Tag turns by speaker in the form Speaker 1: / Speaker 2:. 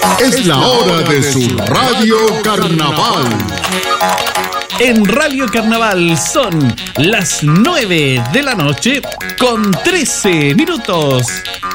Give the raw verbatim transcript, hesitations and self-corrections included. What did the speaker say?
Speaker 1: Es la hora de su Radio Carnaval.
Speaker 2: En Radio Carnaval son las nueve de la noche con trece minutos.